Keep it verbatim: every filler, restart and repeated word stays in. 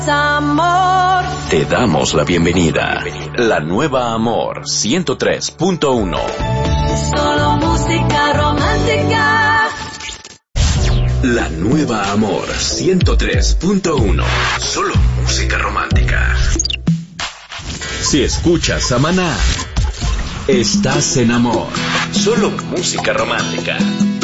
Amor. Te damos la bienvenida. La nueva Amor ciento tres punto uno. Solo música romántica. La nueva Amor ciento tres punto uno. Solo música romántica. Si escuchas a Maná, estás en Amor. Solo música romántica.